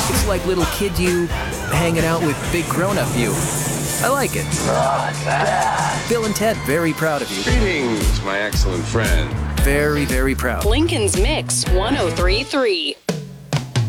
It's like little kid you hanging out with big grown-up you. I like it. Bill and Ted, very proud of you. Greetings, my excellent friend. Very, very proud. Lincoln's Mix 1033.